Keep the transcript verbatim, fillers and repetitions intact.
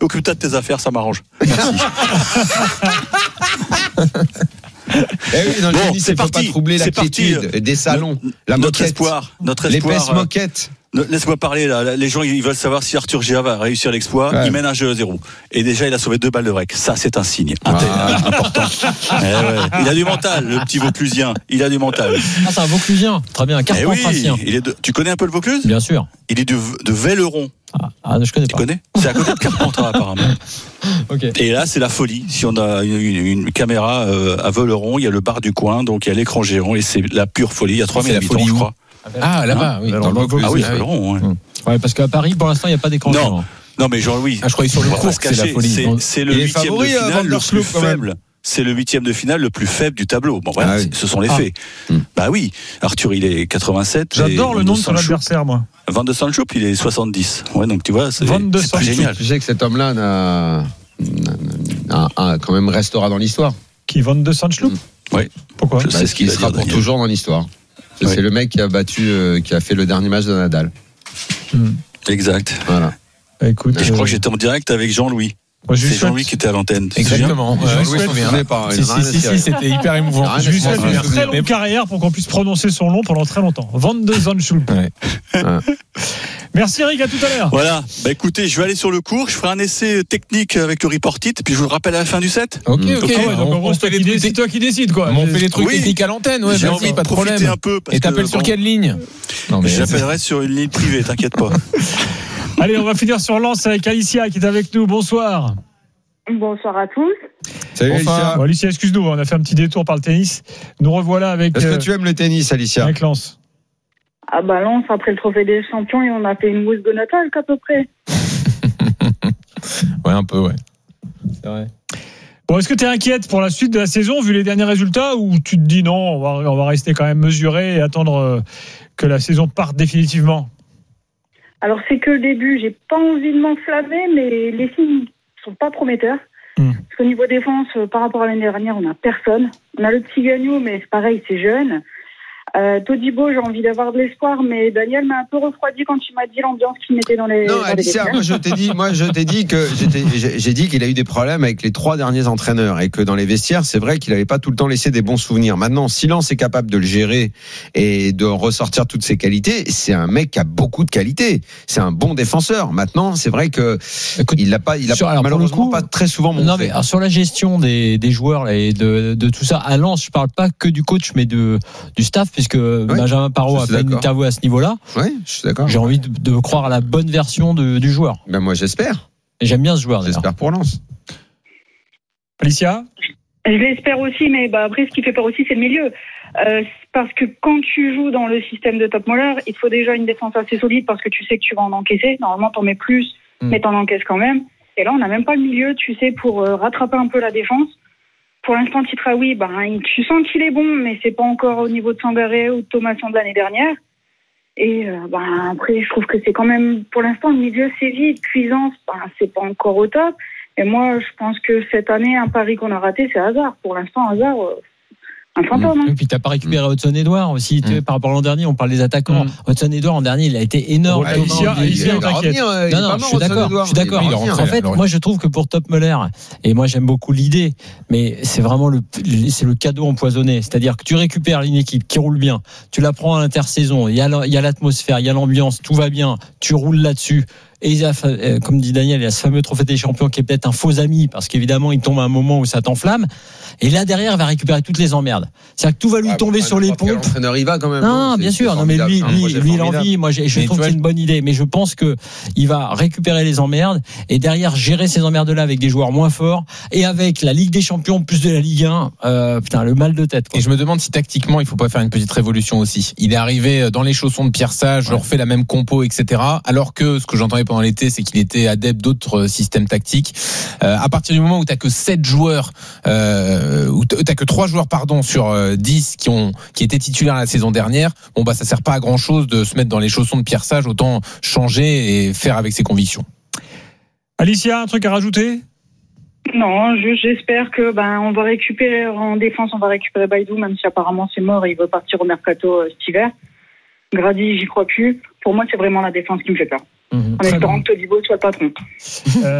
Occupe-toi de tes affaires, ça m'arrange. Merci. Eh oui, dans le bon, tennis, c'est il ne faut pas parti. troubler C'est l'activité parti. des salons, no, la notre moquette, espoir, notre espoir, l'épaisse moquette. Laisse-moi parler là. Les gens ils veulent savoir si Arthur Gia va réussir l'exploit. Ouais. Il mène un jeu à zéro. Et déjà il a sauvé deux balles de break. Ça c'est un signe ah. important. eh ouais. Il a du mental, le petit Vauclusien. Il a du mental. Ah c'est un Vauclusien. Très bien, un Carpentracien. Eh oui, il est de... Tu connais un peu le Vaucluse ? Bien sûr. Il est de, de Velleron. Ah, ah je connais tu pas. Tu connais ? C'est à côté de Carpentras apparemment. Okay. Et là c'est la folie. Si on a une, une, une caméra euh, à Velleron, il y a le bar du coin, donc il y a l'écran géant et c'est la pure folie. Il y a trois mille habitants, je crois. Ah là-bas, hein oui. Dans le Vaucluse. Ah oui, Velleron. Ouais. ouais, parce qu'à Paris, pour l'instant, il n'y a pas d'écran. Non, non, mais Jean-Louis. Ah, je croyais sur le court, c'est la folie. C'est, c'est le huitième de finale le plus faible. C'est le huitième de finale le plus faible du tableau. Bon, voilà, ah oui. Ce sont les faits. Ah. Bah oui, Arthur, il est quatre-vingt-sept. J'adore le nom de son adversaire, moi. Van de Sandschoup, il est soixante-dix. Ouais, donc tu vois, c'est, c'est pas génial. Tu sais que cet homme-là n'a, n'a, n'a, quand même restera dans l'histoire. Qui, Van de Sandschoup ? Oui. Pourquoi ? bah, C'est ce qu'il sera pour toujours dans l'histoire. C'est oui. le mec qui a battu, euh, qui a fait le dernier match de Nadal. Mmh. Exact. Voilà. Écoute, et je euh... crois que j'étais en direct avec Jean-Louis. Moi, c'est Jean-Louis qui était à l'antenne. Exactement. Ouais, Jean-Louis s'en souvenait pas. Si, si, si, si, c'était hyper émouvant. Je lui souhaite une très longue carrière pour qu'on puisse prononcer son nom pendant très longtemps. Van de Sandschoup. Ouais. Ouais. Merci Eric, à tout à l'heure. Voilà. Bah écoutez, je vais aller sur le cours. Je ferai un essai technique avec le report it, puis je vous le rappelle à la fin du set. Ok, ok. okay. Ah ouais, donc on, on c'est, trucs, c'est toi qui décide quoi. On fait les trucs oui. techniques à l'antenne. Ouais, j'ai vas-y, envie pas de problème. Un peu et t'appelles que, sur bon, quelle ligne ? Non, mais j'appellerai sur une ligne privée. T'inquiète pas. Allez, on va finir sur Lens avec Alicia qui est avec nous. Bonsoir. Bonsoir à tous. Salut Alicia. Bon, Alicia, excuse-nous, on a fait un petit détour par le tennis. Nous revoilà avec. Est-ce que tu aimes le tennis, Alicia ? Avec Lens. Ah bah Lens, après le trophée des champions, et on a fait une mousse de Natal à peu près. Ouais, un peu, ouais. C'est vrai. Bon, est-ce que tu es inquiète pour la suite de la saison vu les derniers résultats ou tu te dis non, on va, on va rester quand même mesuré et attendre que la saison parte définitivement ? Alors c'est que le début, j'ai pas envie de m'enflammer, mais les signes sont pas prometteurs. Mmh. Parce qu'au niveau défense, par rapport à l'année dernière, on n'a personne. On a le petit Gagnou, mais c'est pareil, c'est jeune. Euh, Todibo, j'ai envie d'avoir de l'espoir, mais Daniel m'a un peu refroidi quand il m'a dit l'ambiance qu'il mettait dans les. Non, dans Alicia, les moi je t'ai dit, moi je t'ai dit que j'ai, j'ai dit qu'il a eu des problèmes avec les trois derniers entraîneurs et que dans les vestiaires, c'est vrai qu'il n'avait pas tout le temps laissé des bons souvenirs. Maintenant, si Lens est capable de le gérer et de ressortir toutes ses qualités, c'est un mec qui a beaucoup de qualités. C'est un bon défenseur. Maintenant, c'est vrai que Écoute, il l'a pas, il a sur, malheureusement coup, pas très souvent montré. Non, mais alors, sur la gestion des, des joueurs là, et de, de tout ça à Lens, je parle pas que du coach, mais de du staff, puisque ouais. Benjamin Parot a fait une interview à ce niveau-là. Oui, je suis d'accord. J'ai envie de, de croire à la bonne version de, du joueur. Ben moi, j'espère. Et j'aime bien ce joueur. J'espère d'ailleurs. pour Lens. Alicia ? Je l'espère aussi, mais bah après, ce qui fait peur aussi, c'est le milieu. Euh, parce que quand tu joues dans le système de Top Moller, il te faut déjà une défense assez solide parce que tu sais que tu vas en encaisser. Normalement, t'en mets plus, mmh. mais t'en encaisses quand même. Et là, on n'a même pas le milieu, tu sais, pour euh, rattraper un peu la défense. Pour l'instant, Titraoui, ben, tu sens qu'il est bon, mais c'est pas encore au niveau de Sangaré ou de Thomasson de l'année dernière. Et euh, ben, après, je trouve que c'est quand même, pour l'instant, le milieu, c'est vide. Cuisance, ben, c'est pas encore au top. Et moi, je pense que cette année, un pari qu'on a raté, c'est hasard. Pour l'instant, hasard, euh, un fantôme. Mmh. Et puis, t'as pas récupéré mmh. Hudson-Edouard aussi. Mmh. Par rapport à l'an dernier, on parle des attaquants. Mmh. Hudson-Edouard, l'an dernier, il a été énorme. Ouais, Alicia, Alicia, il va revenir. Non, non, je suis d'accord. Je suis d'accord. En fait, moi, je trouve que pour Top Muller, et moi, j'aime beaucoup l'idée, mais c'est vraiment le, c'est le cadeau empoisonné. C'est-à-dire que tu récupères une équipe qui roule bien, tu la prends à l'intersaison, il y a, il y a l'atmosphère, il y a l'ambiance, tout va bien, tu roules là-dessus. Et il y a, comme dit Daniel, il y a ce fameux trophée des champions qui est peut-être un faux ami parce qu'évidemment il tombe à un moment où ça t'enflamme. Et là derrière il va récupérer toutes les emmerdes. C'est-à-dire que tout va lui ah, tomber sur les pompes. L'entraîneur il va quand même. Non, non bien sûr. Non mais lui, lui, lui il a envie. Moi, je trouve que c'est une bonne idée. Mais je pense que il va récupérer les emmerdes et derrière gérer ces emmerdes-là avec des joueurs moins forts et avec la Ligue des Champions plus de la Ligue un. Euh, putain, le mal de tête. Quoi. Et je me demande si tactiquement il faut pas faire une petite révolution aussi. Il est arrivé dans les chaussons de Pierre Sage, ouais. leur fait la même compo, et cetera. Alors que ce que j'entendais pendant l'été, c'est qu'il était adepte d'autres systèmes tactiques. Euh, à partir du moment où t'as que sept joueurs, euh, où t'as que trois joueurs pardon sur dix qui ont qui étaient titulaires la saison dernière, bon bah ça sert pas à grand chose de se mettre dans les chaussons de Pierre Sage. Autant changer et faire avec ses convictions. Alicia, un truc à rajouter? Non, je, j'espère que ben on va récupérer en défense, on va récupérer Baïdou, même si apparemment c'est mort et il veut partir au mercato euh, cet hiver. Grady, j'y crois plus. Pour moi, c'est vraiment la défense qui me fait peur. Mmh, en espérant que Todibo soit le patron. Euh...